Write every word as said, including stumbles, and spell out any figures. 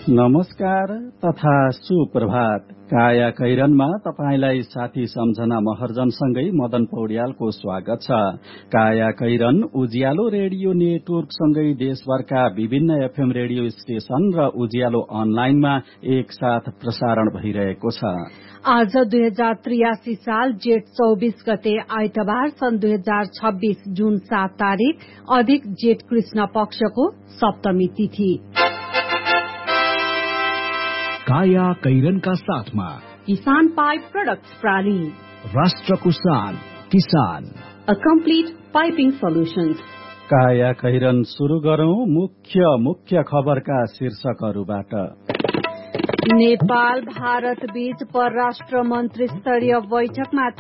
नमस्कार तथा सुप्रभात। काया कैरनमा तपाईंलाई साथी सम्झना महर्जनसँगै मदन पौड्यालको स्वागत छ। काया कैरन उज्यालो रेडियो नेटवर्कसँगै देशभरका विभिन्न एफएम रेडियो स्टेशन र उज्यालो अनलाइनमा एक साथ प्रसारण भइरहेको छ। आज दुई हजार त्रियासी साल जेठ चौबीस गते आइतबार सन् दुई हजार छब्बीस जून सात तारीक अधिक जेठ कृष्ण पक्षको सप्तमी तिथि। काया कैरनका साथमा किसान पाइप प्रोडक्ट्स प्राली, राष्ट्रको शान किसान, अ कम्प्लिट पाइपिङ सोल्युशन्स। काया कैरन शुरू गरौं मुख्य मुख्य खबरका शीर्षकहरूबाट। नेपाल भारत बीच परराष्ट्र मन्त्री स्तरीय बैठकमा